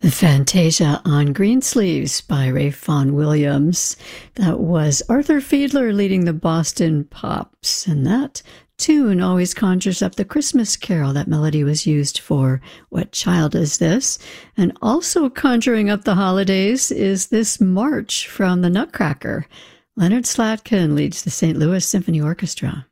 The Fantasia on Greensleeves by Ralph Vaughan Williams. That was Arthur Fiedler leading the Boston Pops, and that tune always conjures up the Christmas carol. That melody was used for What Child Is This? And also conjuring up the holidays is this march from the Nutcracker. Leonard Slatkin leads the St. Louis Symphony Orchestra.